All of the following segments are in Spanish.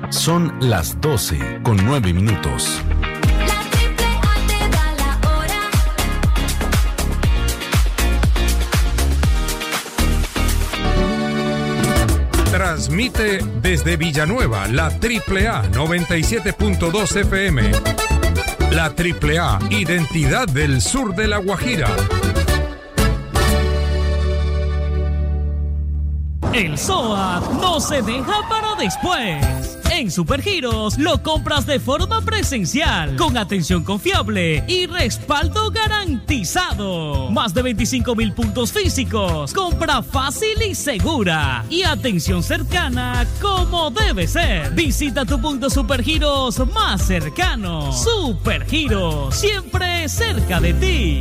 Son las 12:09. Transmite desde Villanueva la AAA 97.2 FM. La AAA, identidad del sur de La Guajira. El SOAT no se deja para después. En Supergiros lo compras de forma presencial, con atención confiable y respaldo garantizado. Más de 25,000 puntos físicos, compra fácil y segura y atención cercana como debe ser. Visita tu punto Supergiros más cercano. Supergiros, siempre cerca de ti.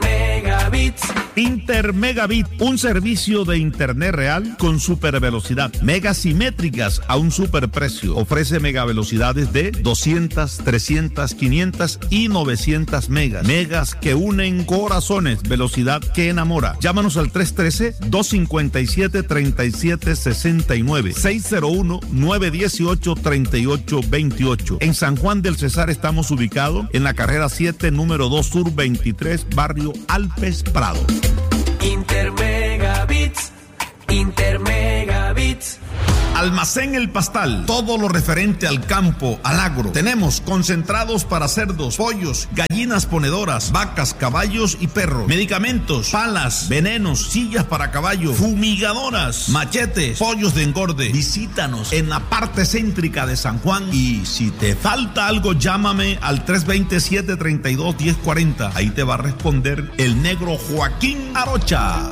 Intermegabit, un servicio de internet real con supervelocidad, megas simétricas a un superprecio. Ofrece megavelocidades de 200, 300, 500 y 900 megas. Megas que unen corazones, velocidad que enamora. Llámanos al 313-257-3769, 601-918-3828. En San Juan del Cesar estamos ubicados en la carrera 7, número 2 Sur 23, barrio Alpes Prado. Intermegabits. Almacén El Pastal, todo lo referente al campo, al agro. Tenemos concentrados para cerdos, pollos, gallinas ponedoras, vacas, caballos y perros. Medicamentos, palas, venenos, sillas para caballo, fumigadoras, machetes, pollos de engorde. Visítanos en la parte céntrica de San Juan y si te falta algo, llámame al 327-32-1040. Ahí te va a responder el negro Joaquín Arocha.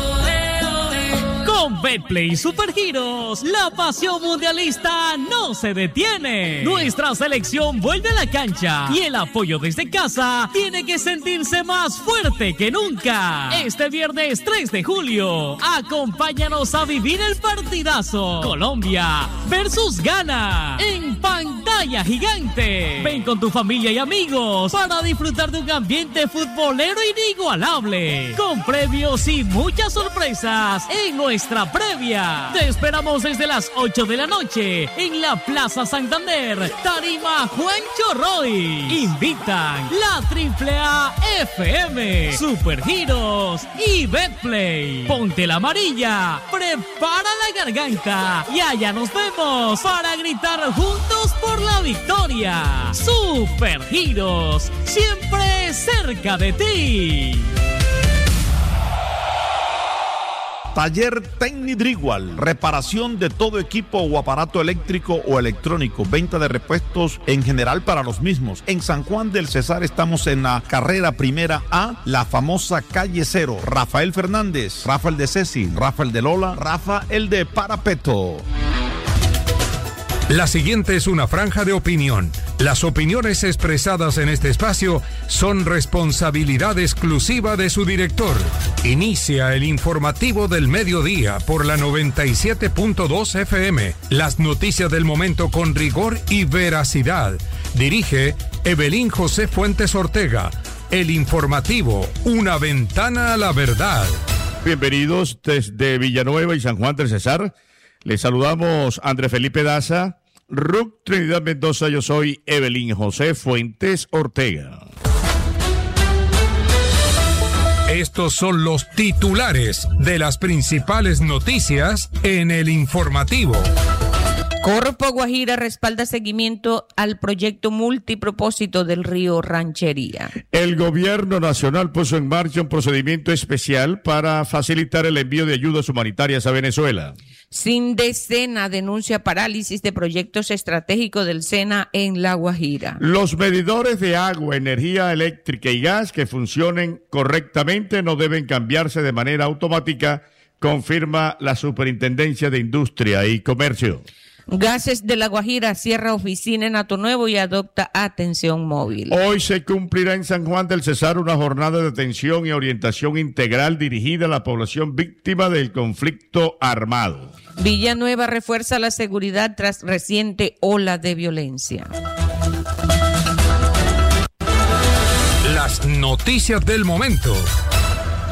Con Betplay Supergiros, la pasión mundialista no se detiene. Nuestra selección vuelve a la cancha y el apoyo desde casa tiene que sentirse más fuerte que nunca. Este viernes 3 de julio, acompáñanos a vivir el partidazo Colombia versus Ghana en pantalla gigante. Ven con tu familia y amigos para disfrutar de un ambiente futbolero inigualable, con premios y muchas sorpresas en nuestra previa. Te esperamos desde las 8 de la noche en la Plaza Santander, Tarima Juancho Roy. Invitan la AAA FM, Supergiros y Betplay. Ponte la amarilla, prepara la garganta y allá nos vemos para gritar juntos por la victoria. Supergiros, siempre cerca de ti. Taller Tecnidrigual, reparación de todo equipo o aparato eléctrico o electrónico, venta de repuestos en general para los mismos. En San Juan del Cesar estamos en la carrera primera A, la famosa calle 0. Rafael Fernández, Rafael de Ceci, Rafael de Lola, Rafael de Parapeto. La siguiente es una franja de opinión. Las opiniones expresadas en este espacio son responsabilidad exclusiva de su director. Inicia el informativo del mediodía por la 97.2 FM. Las noticias del momento con rigor y veracidad. Dirige Evelyn José Fuentes Ortega. El informativo, una ventana a la verdad. Bienvenidos desde Villanueva y San Juan del Cesar. Les saludamos André Felipe Daza, Ruc Trinidad Mendoza, yo soy Evelyn José Fuentes Ortega. Estos son los titulares de las principales noticias en el informativo. Corpo Guajira respalda seguimiento al proyecto multipropósito del río Ranchería. El gobierno nacional puso en marcha un procedimiento especial para facilitar el envío de ayudas humanitarias a Venezuela. Sindesena denuncia parálisis de proyectos estratégicos del SENA en La Guajira. Los medidores de agua, energía eléctrica y gas que funcionen correctamente no deben cambiarse de manera automática, confirma la Superintendencia de Industria y Comercio. Gases de La Guajira cierra oficina en Atonuevo y adopta atención móvil. Hoy se cumplirá en San Juan del Cesar una jornada de atención y orientación integral dirigida a la población víctima del conflicto armado. Villanueva refuerza la seguridad tras reciente ola de violencia. Las noticias del momento.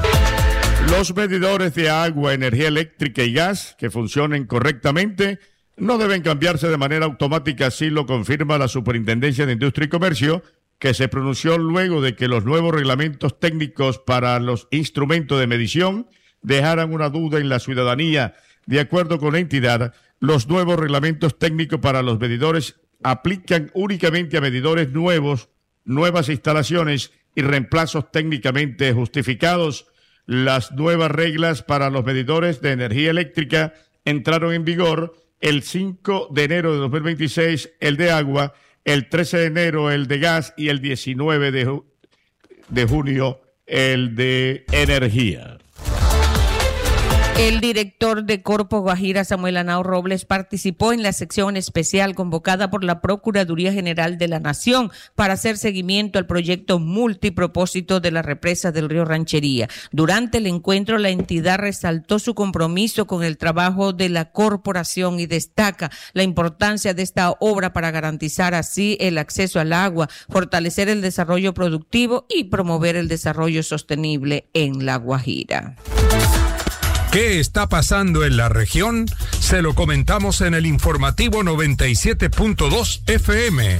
Los medidores de agua, energía eléctrica y gas que funcionen correctamente no deben cambiarse de manera automática, así lo confirma la Superintendencia de Industria y Comercio, que se pronunció luego de que los nuevos reglamentos técnicos para los instrumentos de medición dejaran una duda en la ciudadanía. De acuerdo con la entidad, los nuevos reglamentos técnicos para los medidores aplican únicamente a medidores nuevos, nuevas instalaciones y reemplazos técnicamente justificados. Las nuevas reglas para los medidores de energía eléctrica entraron en vigor el 5 de enero de 2026, el de agua, el 13 de enero el de gas y el 19 de junio el de energía. El director de Corpo Guajira, Samuel Henao Robles, participó en la sección especial convocada por la Procuraduría General de la Nación para hacer seguimiento al proyecto multipropósito de la represa del río Ranchería. Durante el encuentro, la entidad resaltó su compromiso con el trabajo de la corporación y destaca la importancia de esta obra para garantizar así el acceso al agua, fortalecer el desarrollo productivo y promover el desarrollo sostenible en La Guajira. ¿Qué está pasando en la región? Se lo comentamos en el informativo 97.2 FM.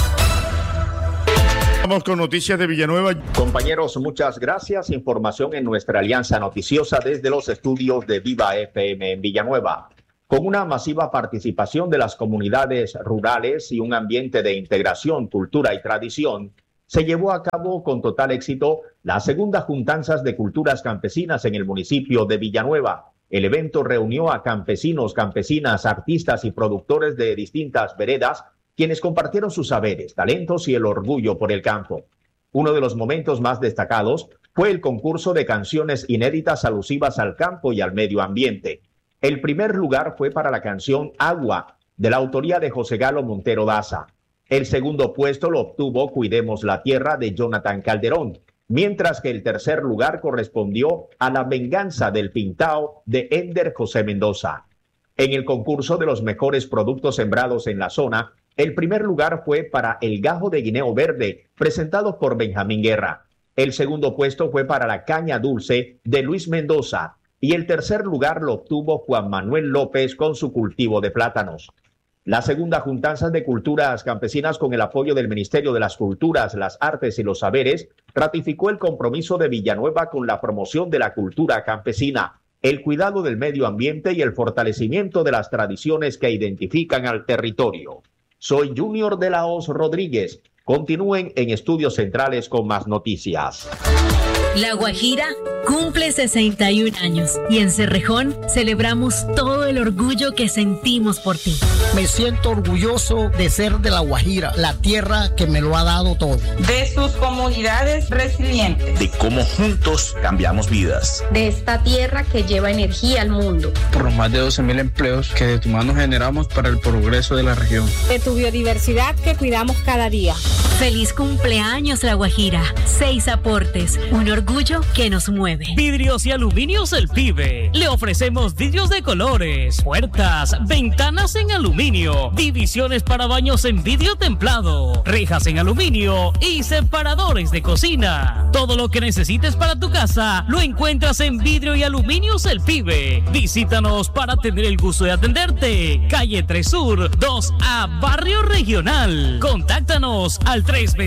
Vamos con noticias de Villanueva. Compañeros, muchas gracias. Información en nuestra alianza noticiosa desde los estudios de Viva FM en Villanueva. Con una masiva participación de las comunidades rurales y un ambiente de integración, cultura y tradición, se llevó a cabo con total éxito la segunda Juntanzas de Culturas Campesinas en el municipio de Villanueva. El evento reunió a campesinos, campesinas, artistas y productores de distintas veredas, quienes compartieron sus saberes, talentos y el orgullo por el campo. Uno de los momentos más destacados fue el concurso de canciones inéditas alusivas al campo y al medio ambiente. El primer lugar fue para la canción Agua, de la autoría de José Galo Montero Daza. El segundo puesto lo obtuvo Cuidemos la Tierra, de Jonathan Calderón, mientras que el tercer lugar correspondió a La Venganza del Pintao, de Ender José Mendoza. En el concurso de los mejores productos sembrados en la zona, el primer lugar fue para el gajo de guineo verde, presentado por Benjamín Guerra. El segundo puesto fue para la caña dulce, de Luis Mendoza, y el tercer lugar lo obtuvo Juan Manuel López con su cultivo de plátanos. La segunda Juntanza de Culturas Campesinas, con el apoyo del Ministerio de las Culturas, las Artes y los Saberes, ratificó el compromiso de Villanueva con la promoción de la cultura campesina, el cuidado del medio ambiente y el fortalecimiento de las tradiciones que identifican al territorio. Soy Junior de la Hoz Rodríguez. Continúen en Estudios Centrales con más noticias. La Guajira cumple 61 años y en Cerrejón celebramos todo el orgullo que sentimos por ti. Me siento orgulloso de ser de La Guajira, la tierra que me lo ha dado todo. De sus comunidades resilientes. De cómo juntos cambiamos vidas. De esta tierra que lleva energía al mundo. Por los más de 12,000 empleos que de tu mano generamos para el progreso de la región. De tu biodiversidad que cuidamos cada día. Feliz cumpleaños, La Guajira. 6 aportes, un orgullo que nos mueve. Vidrios y Aluminios El Pibe. Le ofrecemos vidrios de colores, puertas, ventanas en aluminio, divisiones para baños en vidrio templado, rejas en aluminio y separadores de cocina. Todo lo que necesites para tu casa lo encuentras en Vidrio y Aluminios El Pibe. Visítanos para tener el gusto de atenderte. Calle 3 Sur, 2A, Barrio Regional. Contáctanos al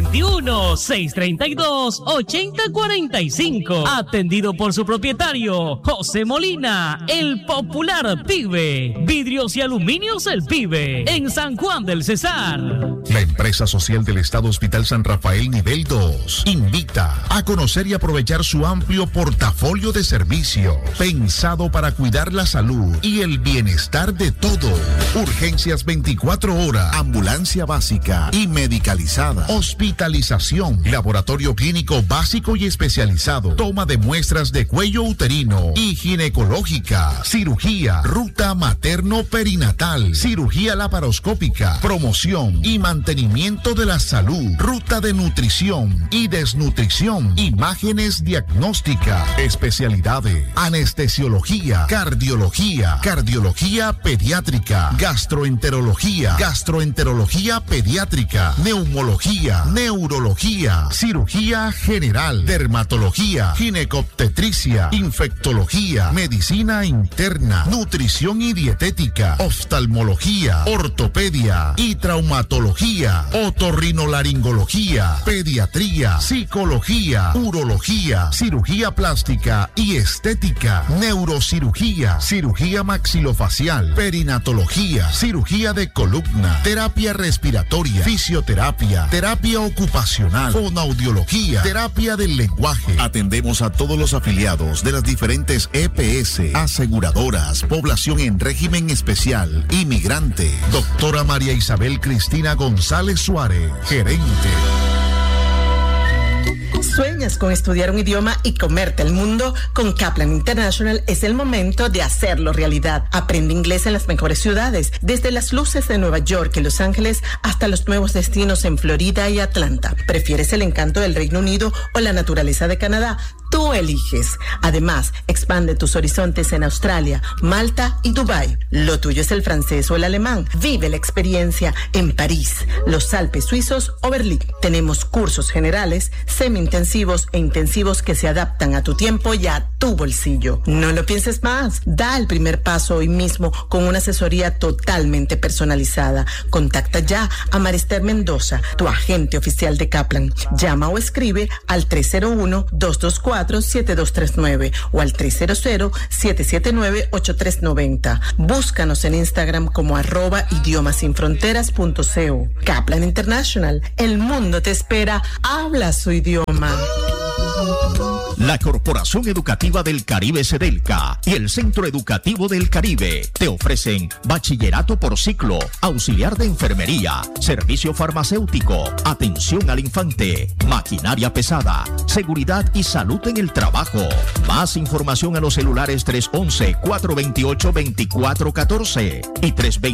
321-632-8045. Atendido por su propietario, José Molina, el popular Pibe. Vidrios y Aluminios El Pibe, en San Juan del Cesar. La empresa social del Estado Hospital San Rafael Nivel 2 invita a conocer y aprovechar su amplio portafolio de servicios, pensado para cuidar la salud y el bienestar de todos. Urgencias 24 horas, ambulancia básica y medicalizada, hospitalización, laboratorio clínico básico y especializado, toma de muestras de cuello uterino y ginecológica, cirugía, ruta materno-perinatal, cirugía laparoscópica, promoción y mantenimiento mantenimiento de la salud, ruta de nutrición y desnutrición, imágenes diagnóstica, especialidades, anestesiología, cardiología pediátrica, gastroenterología pediátrica, neumología, neurología, cirugía general, dermatología, ginecobstetricia, infectología, medicina interna, nutrición y dietética, oftalmología, ortopedia y traumatología, otorrinolaringología, pediatría, psicología, urología, cirugía plástica y estética, neurocirugía, cirugía maxilofacial, perinatología, cirugía de columna, terapia respiratoria, fisioterapia, terapia ocupacional, fonoaudiología, terapia del lenguaje. Atendemos a todos los afiliados de las diferentes EPS, aseguradoras, población en régimen especial, inmigrante. Doctora María Isabel Cristina González Suárez, gerente. ¿Sueñas con estudiar un idioma y comerte el mundo? Con Kaplan International es el momento de hacerlo realidad. Aprende inglés en las mejores ciudades, desde las luces de Nueva York y Los Ángeles hasta los nuevos destinos en Florida y Atlanta. ¿Prefieres el encanto del Reino Unido o la naturaleza de Canadá? Tú eliges. Además, expande tus horizontes en Australia, Malta y Dubái. Lo tuyo es el francés o el alemán. Vive la experiencia en París, los Alpes suizos o Berlín. Tenemos cursos generales, semi-intensivos e intensivos que se adaptan a tu tiempo y a tu bolsillo. No lo pienses más. Da el primer paso hoy mismo con una asesoría totalmente personalizada. Contacta ya a Marister Mendoza, tu agente oficial de Kaplan. Llama o escribe al 301-224-7239 o al 300-779-8390. Búscanos en Instagram como @idiomasinfronteras.co. Kaplan International, el mundo te espera. Habla su idioma. La Corporación Educativa del Caribe Sedelca y el Centro Educativo del Caribe te ofrecen bachillerato por ciclo, auxiliar de enfermería, servicio farmacéutico, atención al infante, maquinaria pesada, seguridad y salud en el trabajo. Más información a los celulares 311-428-2414 y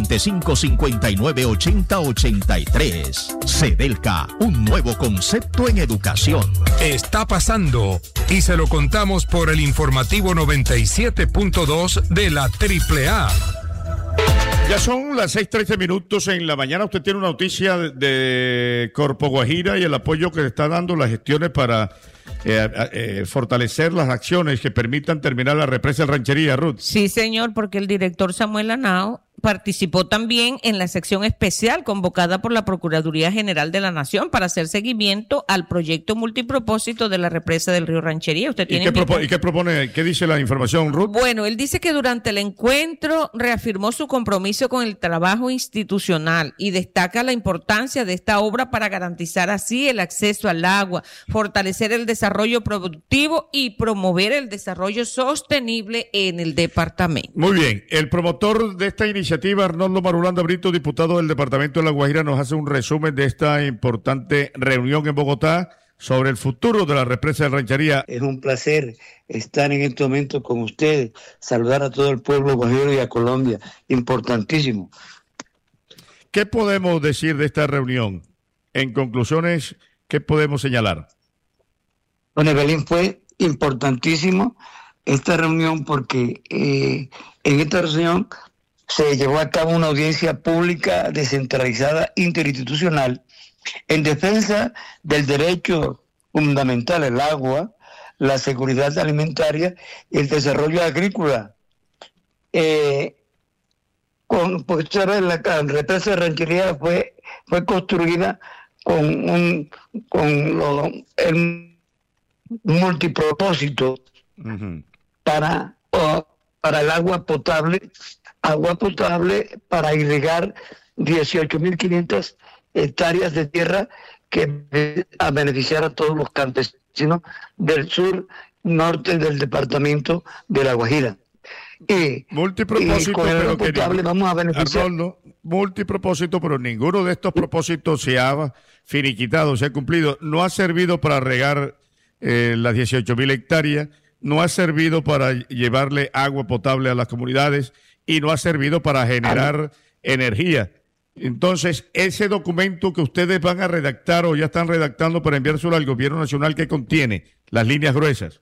325-5980-83. Sedelca, un nuevo concepto en educación. Está pasando y se lo contamos por el informativo 97.2 de la AAA. Ya son las 6:13 en la mañana. Usted tiene una noticia de Corpo Guajira y el apoyo que le está dando las gestiones para fortalecer las acciones que permitan terminar la represa de Ranchería, Ruth. Sí, señor, porque el director Samuel Henao participó también en la sección especial convocada por la Procuraduría General de la Nación para hacer seguimiento al proyecto multipropósito de la represa del río Ranchería. ¿Usted tiene ¿Y qué propone? ¿Qué dice la información, Ruth? Bueno, él dice que durante el encuentro reafirmó su compromiso con el trabajo institucional y destaca la importancia de esta obra para garantizar así el acceso al agua, fortalecer el desarrollo productivo y promover el desarrollo sostenible en el departamento. Muy bien, el promotor de esta iniciativa, Arnoldo Marulanda Brito, diputado del departamento de La Guajira, nos hace un resumen de esta importante reunión en Bogotá sobre el futuro de la represa de Ranchería. Es un placer estar en este momento con ustedes, saludar a todo el pueblo guajiro y a Colombia, importantísimo. ¿Qué podemos decir de esta reunión? En conclusiones, ¿qué podemos señalar? Bueno, Evelyn, fue importantísimo esta reunión porque en esta reunión se llevó a cabo una audiencia pública descentralizada interinstitucional en defensa del derecho fundamental al agua, la seguridad alimentaria y el desarrollo agrícola. La represa de Ranchería fue construida con el multipropósito para el agua potable para irrigar 18.500 hectáreas de tierra que a beneficiar a todos los campesinos del sur norte del departamento de La Guajira. Multipropósito, con el agua pero potable vamos a beneficiar. Arnoldo, multipropósito, pero ninguno de estos propósitos se ha finiquitado, se ha cumplido. No ha servido para regar las 18.000 hectáreas, no ha servido para llevarle agua potable a las comunidades y no ha servido para generar energía. Entonces, ese documento que ustedes van a redactar o ya están redactando para enviárselo al gobierno nacional, ¿qué contiene? Las líneas gruesas.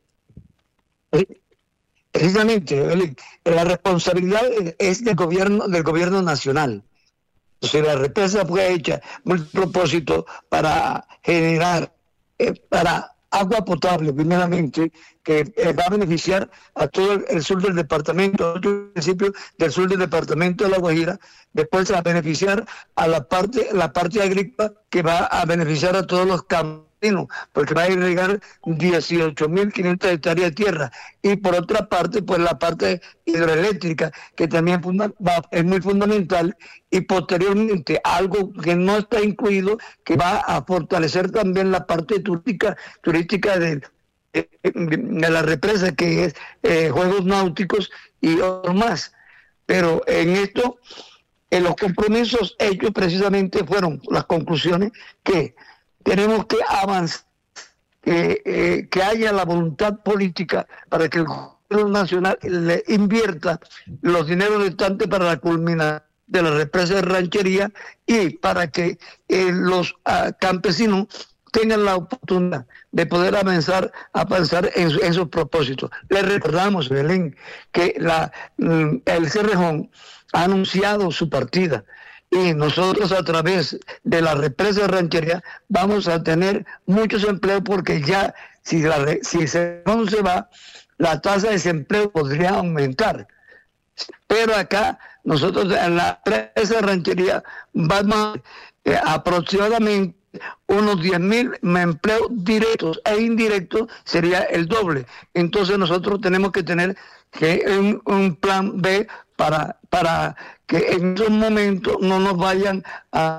Precisamente, la responsabilidad es del gobierno nacional. O sea, la represa fue hecha con el propósito para generar para agua potable, primeramente, que va a beneficiar a todo el sur del departamento, a otros municipios del sur del departamento de La Guajira. Después va a beneficiar a la parte agrícola, que va a beneficiar a todos los campesinos, porque va a irrigar 18.500 hectáreas de tierra. Y por otra parte, pues la parte hidroeléctrica, que también es muy fundamental. Y posteriormente, algo que no está incluido, que va a fortalecer también la parte turística de la represa, que es juegos náuticos y otros más. Pero en esto, los compromisos hechos precisamente fueron las conclusiones que tenemos que avanzar, que haya la voluntad política para que el gobierno nacional le invierta los dineros restantes para la culminación de la represa de Ranchería y para que los campesinos tengan la oportunidad de poder avanzar en esos propósitos. Les recordamos, Belén, que el Cerrejón ha anunciado su partida y nosotros a través de la represa de Ranchería vamos a tener muchos empleos, porque ya si Cerrejón se va, la tasa de desempleo podría aumentar. Pero acá nosotros en la represa de Ranchería vamos aproximadamente unos 10.000 empleos directos e indirectos, sería el doble. Entonces nosotros tenemos que tener un plan B para que en esos momentos no nos vayan a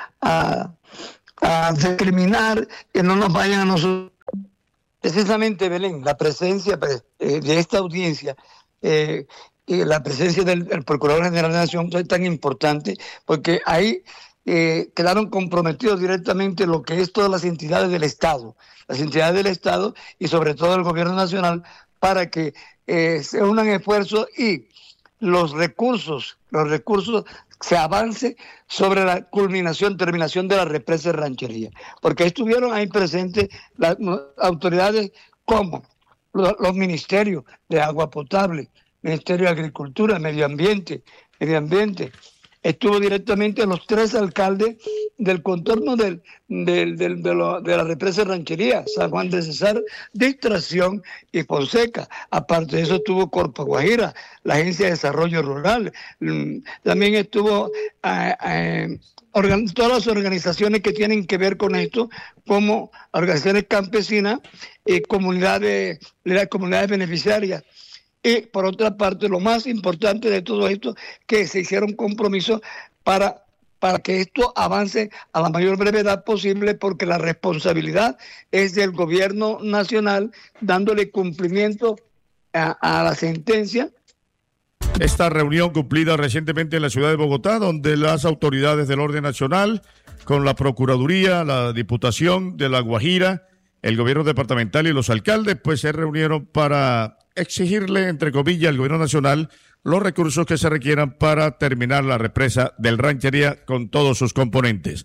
discriminar, que no nos vayan a nosotros. Precisamente, Belén, la presencia de esta audiencia y la presencia del Procurador General de la Nación es tan importante, porque ahí quedaron comprometidos directamente lo que es todas las entidades del Estado y sobre todo el Gobierno Nacional, para que se unan esfuerzos y los recursos se avance sobre la terminación de la represa de Ranchería, porque estuvieron ahí presentes las autoridades como los ministerios de agua potable, Ministerio de Agricultura, Medio Ambiente. Estuvo directamente los 3 alcaldes del contorno de la represa de Ranchería, San Juan de Cesar, Distracción y Fonseca. Aparte de eso estuvo Corpo Guajira, la Agencia de Desarrollo Rural. También estuvo todas las organizaciones que tienen que ver con esto, como organizaciones campesinas y comunidades beneficiarias. Y por otra parte, lo más importante de todo esto, que se hicieron compromisos para que esto avance a la mayor brevedad posible, porque la responsabilidad es del gobierno nacional, dándole cumplimiento a la sentencia. Esta reunión cumplida recientemente en la ciudad de Bogotá, donde las autoridades del orden nacional, con la Procuraduría, la Diputación de La Guajira, el gobierno departamental y los alcaldes, pues se reunieron para exigirle, entre comillas, al gobierno nacional los recursos que se requieran para terminar la represa del Ranchería con todos sus componentes.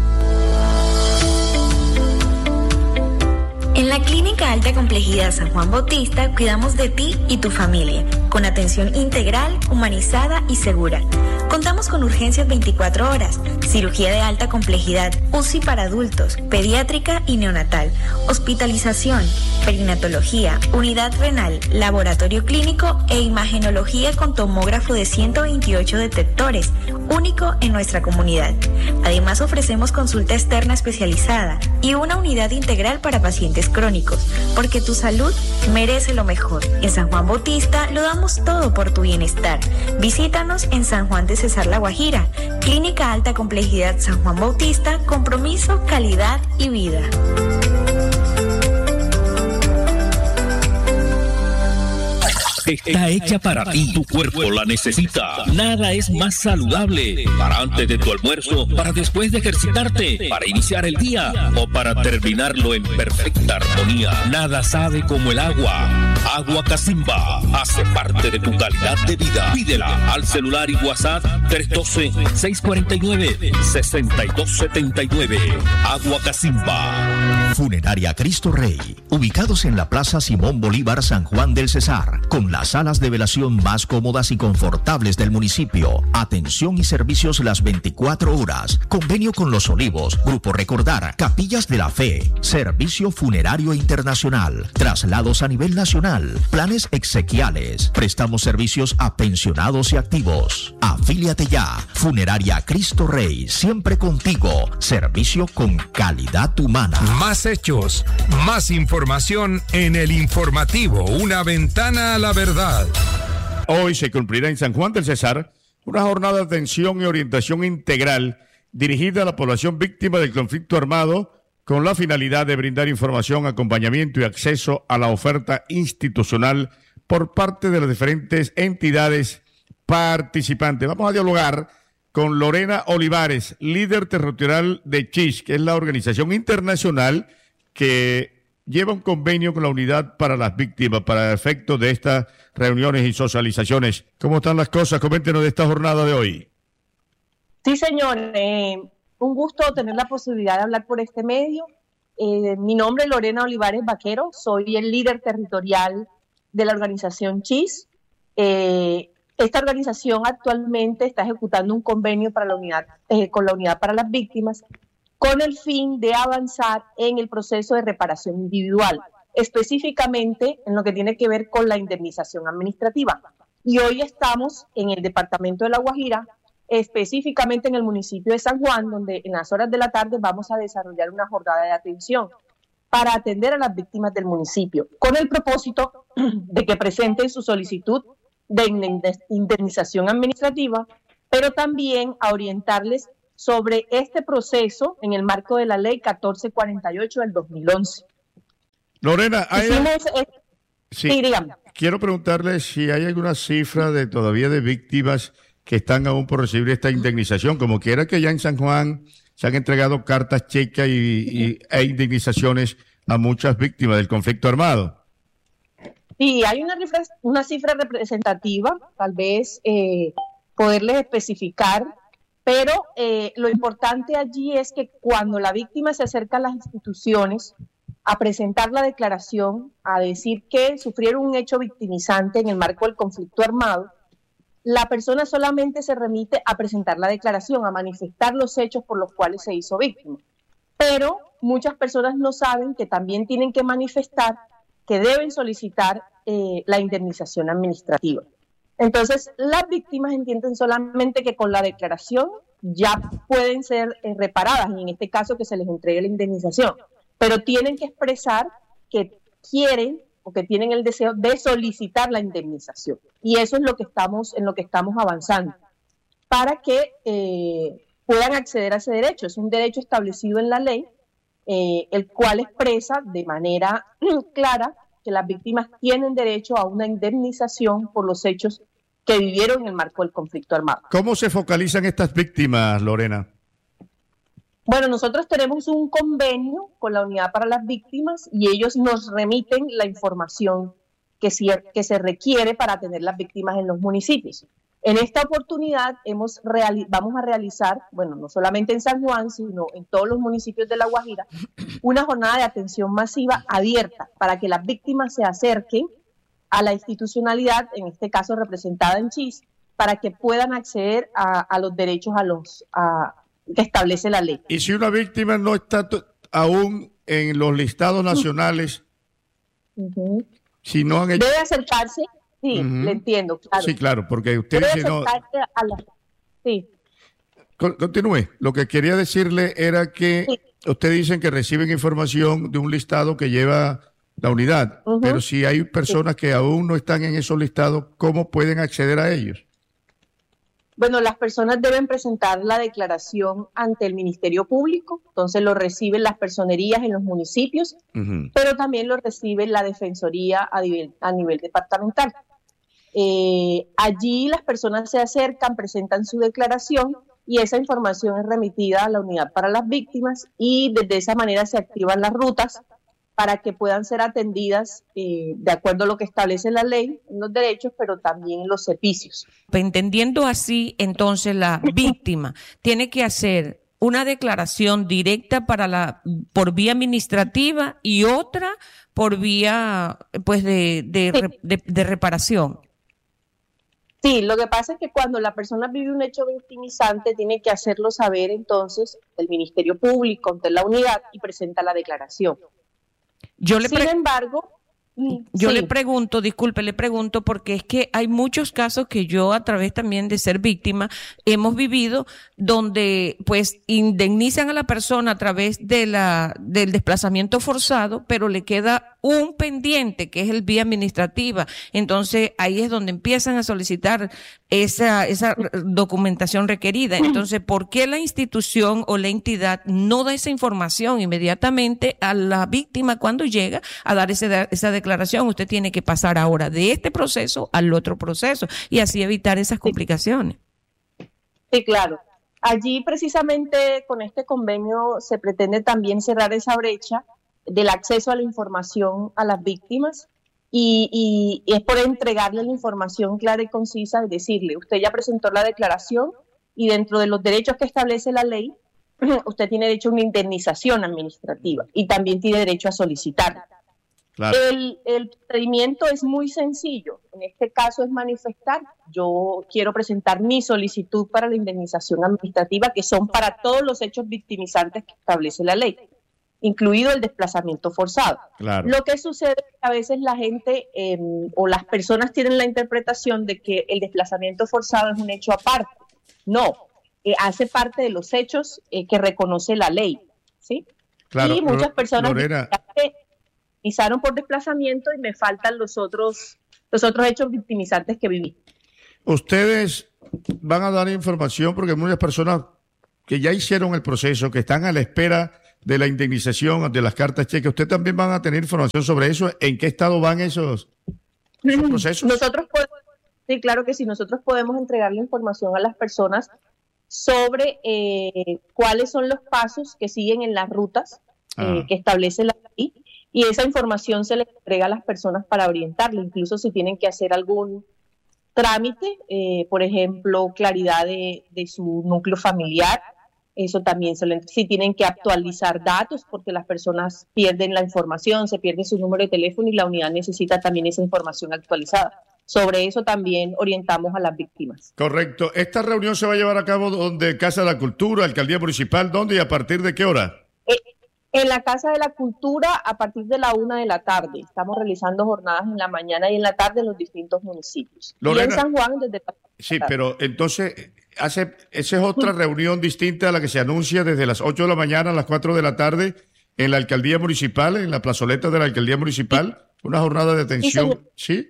En la Clínica Alta Complejidad San Juan Bautista cuidamos de ti y tu familia, con atención integral, humanizada y segura. Contamos con urgencias 24 horas, cirugía de alta complejidad, UCI para adultos, pediátrica y neonatal, hospitalización, perinatología, unidad renal, laboratorio clínico e imagenología con tomógrafo de 128 detectores, único en nuestra comunidad. Además ofrecemos consulta externa especializada y una unidad integral para pacientes crónicos, porque tu salud merece lo mejor. En San Juan Bautista lo damos todo por tu bienestar. Visítanos en San Juan de Cesar, La Guajira. Clínica Alta Complejidad San Juan Bautista, compromiso, calidad y vida. está hecha para ti. Tu cuerpo la necesita. Nada es más saludable para antes de tu almuerzo, para después de ejercitarte, para iniciar el día o para terminarlo en perfecta armonía. Nada sabe como el agua. Agua Casimba hace parte de tu calidad de vida. Pídela al celular y WhatsApp 312-649-6279. Agua Casimba. Funeraria Cristo Rey, ubicados en la Plaza Simón Bolívar, San Juan del Cesar, con las salas de velación más cómodas y confortables del municipio. Atención y servicios las 24 horas. Convenio con Los Olivos, Grupo Recordar, Capillas de la Fe, Servicio Funerario Internacional, traslados a nivel nacional, planes exequiales. Prestamos servicios a pensionados y activos. Afíliate ya. Funeraria Cristo Rey, siempre contigo. Servicio con calidad humana. Más hechos, más información en el informativo. Una ventana a la verdad. Hoy se cumplirá en San Juan del Cesar una jornada de atención y orientación integral dirigida a la población víctima del conflicto armado, con la finalidad de brindar información, acompañamiento y acceso a la oferta institucional por parte de las diferentes entidades participantes. Vamos a dialogar con Lorena Olivares, líder territorial de CHIS, que es la organización internacional que lleva un convenio con la Unidad para las Víctimas para efectos de estas reuniones y socializaciones. ¿Cómo están las cosas? Coméntenos de esta jornada de hoy. Sí, señor. Un gusto tener la posibilidad de hablar por este medio. Mi nombre es Lorena Olivares Vaquero, soy el líder territorial de la organización CHIS. Esta organización actualmente está ejecutando un convenio para con la Unidad para las Víctimas con el fin de avanzar en el proceso de reparación individual, específicamente en lo que tiene que ver con la indemnización administrativa. Y hoy estamos en el departamento de La Guajira, específicamente en el municipio de San Juan, donde en las horas de la tarde vamos a desarrollar una jornada de atención para atender a las víctimas del municipio, con el propósito de que presenten su solicitud de indemnización administrativa, pero también a orientarles sobre este proceso en el marco de la ley 1448 del 2011. Lorena, sí, dígame. Quiero preguntarle si hay alguna cifra todavía de víctimas que están aún por recibir esta indemnización, como quiera que ya en San Juan se han entregado cartas checas e indemnizaciones a muchas víctimas del conflicto armado. Sí, hay una cifra representativa, tal vez poderles especificar, pero lo importante allí es que cuando la víctima se acerca a las instituciones a presentar la declaración, a decir que sufrieron un hecho victimizante en el marco del conflicto armado, la persona solamente se remite a presentar la declaración, a manifestar los hechos por los cuales se hizo víctima. Pero muchas personas no saben que también tienen que manifestar que deben solicitar la indemnización administrativa. Entonces, las víctimas entienden solamente que con la declaración ya pueden ser reparadas, y en este caso que se les entregue la indemnización, pero tienen que expresar que quieren o que tienen el deseo de solicitar la indemnización. Y eso es en lo que estamos avanzando, para que puedan acceder a ese derecho. Es un derecho establecido en la ley, el cual expresa de manera clara que las víctimas tienen derecho a una indemnización por los hechos que vivieron en el marco del conflicto armado. ¿Cómo se focalizan estas víctimas, Lorena? Bueno, nosotros tenemos un convenio con la Unidad para las Víctimas y ellos nos remiten la información que se requiere para atender las víctimas en los municipios. En esta oportunidad vamos a realizar, bueno, no solamente en San Juan, sino en todos los municipios de La Guajira, una jornada de atención masiva abierta para que las víctimas se acerquen a la institucionalidad, en este caso representada en CHIS, para que puedan acceder a los derechos que establece la ley. Y si una víctima no está aún en los listados nacionales, si no han hecho... Debe acercarse. Sí, le entiendo, claro. Sí, claro, porque usted dice no... Sí. Continúe. Lo que quería decirle era que usted dicen que reciben información de un listado que lleva la unidad, pero si hay personas que aún no están en esos listados, ¿cómo pueden acceder a ellos? Bueno, las personas deben presentar la declaración ante el Ministerio Público, entonces lo reciben las personerías en los municipios, pero también lo recibe la Defensoría a nivel departamental. Allí las personas se acercan, presentan su declaración y esa información es remitida a la unidad para las víctimas y desde esa manera se activan las rutas para que puedan ser atendidas de acuerdo a lo que establece la ley, los derechos, pero también los servicios. Entendiendo así, entonces la víctima tiene que hacer una declaración directa por vía administrativa y otra por vía pues de reparación. Sí, lo que pasa es que cuando la persona vive un hecho victimizante tiene que hacerlo saber entonces el Ministerio Público ante la unidad y presenta la declaración. Sin embargo, le pregunto porque es que hay muchos casos que yo a través también de ser víctima hemos vivido donde pues indemnizan a la persona a través del desplazamiento forzado, pero le queda un pendiente que es el vía administrativa. Entonces ahí es donde empiezan a solicitar esa documentación requerida. Entonces, ¿por qué la institución o la entidad no da esa información inmediatamente a la víctima cuando llega a dar esa declaración? Usted tiene que pasar ahora de este proceso al otro proceso y así evitar esas complicaciones. Sí, claro. Allí precisamente con este convenio se pretende también cerrar esa brecha del acceso a la información a las víctimas y es por entregarle la información clara y concisa, es decirle, usted ya presentó la declaración y dentro de los derechos que establece la ley, usted tiene derecho a una indemnización administrativa y también tiene derecho a solicitarla. Claro. El procedimiento es muy sencillo. En este caso es manifestar. Yo quiero presentar mi solicitud para la indemnización administrativa, que son para todos los hechos victimizantes que establece la ley, incluido el desplazamiento forzado. Claro. Lo que sucede es que a veces la gente o las personas tienen la interpretación de que el desplazamiento forzado es un hecho aparte. No, hace parte de los hechos que reconoce la ley, ¿sí? Claro. Y muchas personas Lorena, victimizaron por desplazamiento y me faltan los otros hechos victimizantes que viví. Ustedes van a dar información porque muchas personas que ya hicieron el proceso, que están a la espera de la indemnización, de las cartas cheques, ¿ustedes también van a tener información sobre eso? ¿En qué estado van esos procesos? Sí, claro que sí, nosotros podemos entregarle información a las personas sobre cuáles son los pasos que siguen en las rutas que establece la ley. Y esa información se le entrega a las personas para orientarle, incluso si tienen que hacer algún trámite, por ejemplo, claridad de su núcleo familiar, eso también si tienen que actualizar datos porque las personas pierden la información, se pierde su número de teléfono y la unidad necesita también esa información actualizada. Sobre eso también orientamos a las víctimas. Correcto. ¿Esta reunión se va a llevar a cabo donde? Casa de la Cultura, Alcaldía Municipal, ¿dónde y a partir de qué hora? En la Casa de la Cultura a partir de la 1 de la tarde. Estamos realizando jornadas en la mañana y en la tarde en los distintos municipios. Lorena, y en San Juan desde la sí, pero entonces esa es otra reunión distinta a la que se anuncia desde las 8 de la mañana a las 4 de la tarde en la Alcaldía Municipal, en la plazoleta de la Alcaldía Municipal, una jornada de atención, ¿sí?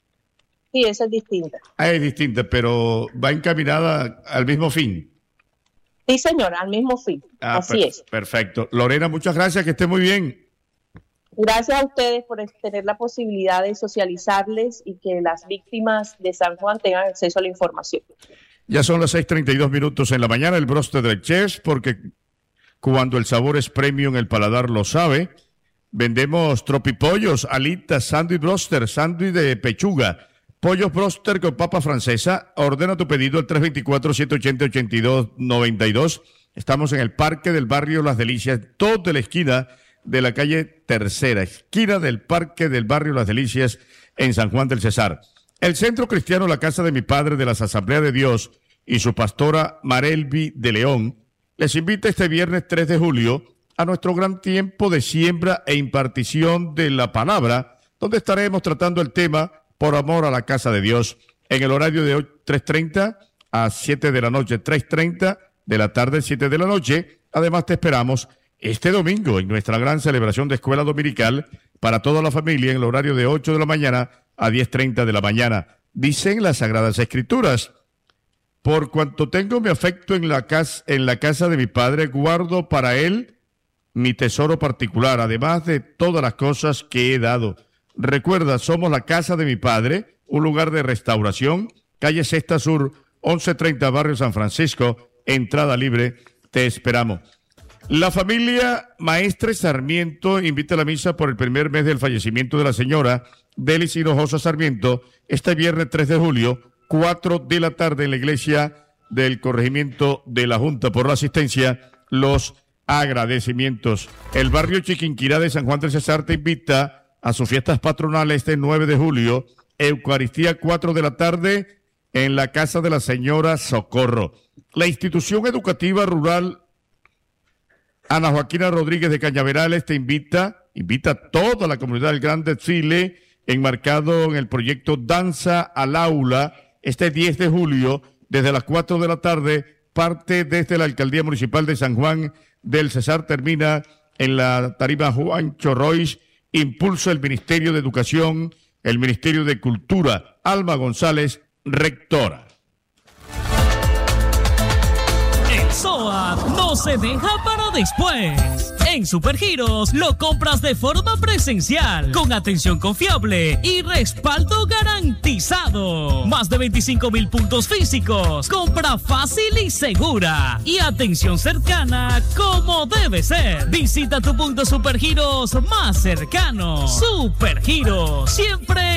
Sí, esa es distinta. Es distinta, pero va encaminada al mismo fin. Sí, señora, al mismo fin. Así es. Perfecto. Lorena, muchas gracias, que esté muy bien. Gracias a ustedes por tener la posibilidad de socializarles y que las víctimas de San Juan tengan acceso a la información. Ya son las 6:32 en la mañana, el broster del chef, porque cuando el sabor es premium, el paladar lo sabe. Vendemos tropipollos, alitas, sándwich broster, sándwich de pechuga, pollos broster con papa francesa. Ordena tu pedido al 324-780-8292. Estamos en el Parque del Barrio Las Delicias, toda la esquina de la calle Tercera, esquina del Parque del Barrio Las Delicias en San Juan del Cesar. El Centro Cristiano La Casa de mi Padre de las Asambleas de Dios y su pastora Marelvi de León les invita este viernes 3 de julio a nuestro gran tiempo de siembra e impartición de la palabra, donde estaremos tratando el tema Por amor a la casa de Dios, en el horario de hoy 3:30 a 7 de la noche, 3:30 de la tarde, 7 de la noche. Además te esperamos este domingo en nuestra gran celebración de escuela dominical para toda la familia en el horario de 8 de la mañana a 10:30 de la mañana. Dicen las Sagradas Escrituras: por cuanto tengo mi afecto en la casa de mi Padre, guardo para él mi tesoro particular, además de todas las cosas que he dado. Recuerda, somos la casa de mi Padre, un lugar de restauración, calle Sexta Sur, 1130, barrio San Francisco, entrada libre, te esperamos. La familia Maestre Sarmiento invita a la misa por el primer mes del fallecimiento de la señora Delis Hinojosa Sarmiento, este viernes 3 de julio, 4 de la tarde en la iglesia del corregimiento de la Junta. Por la asistencia, los agradecimientos. El barrio Chiquinquirá de San Juan del Cesar te invita a sus fiestas patronales este 9 de julio, Eucaristía 4 de la tarde en la casa de la señora Socorro. La institución educativa rural Ana Joaquina Rodríguez de Cañaverales te invita a toda la comunidad del Gran Desfile enmarcado en el proyecto Danza al Aula este 10 de julio desde las 4 de la tarde, parte desde la Alcaldía Municipal de San Juan del Cesar, termina en la tarima Juancho Royce, impulso el Ministerio de Educación, el Ministerio de Cultura, Alma González, rectora. El SOAT no se deja para después. En Supergiros lo compras de forma presencial, con atención confiable y respaldo garantizado. Más de 25,000 puntos físicos, compra fácil y segura y atención cercana como debe ser. Visita tu punto Supergiros más cercano. Supergiros, siempre